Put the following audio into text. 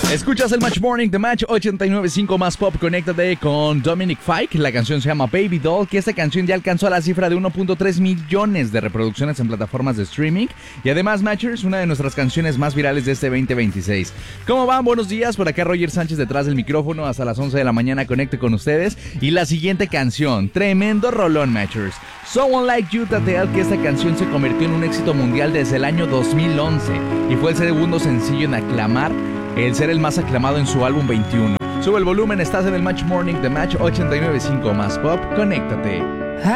Escuchas el Match Morning de Match 89.5 más pop. Conéctate con Dominic Fike. La canción se llama Baby Doll, que esta canción ya alcanzó la cifra de 1.3 millones de reproducciones en plataformas de streaming. Y además, Matchers, una de nuestras canciones más virales de este 2026. ¿Cómo van? Buenos días. Por acá Roger Sánchez detrás del micrófono. Hasta las 11 de la mañana conecte con ustedes. Y la siguiente canción, tremendo rolón, Matchers. Someone Like You, Tateal, que esta canción se convirtió en un éxito mundial desde el año 2011. Y fue el segundo sencillo en aclamar el ser el más aclamado en su álbum 21. Sube el volumen, estás en el Match Morning de Match 89.5 más pop. Conéctate.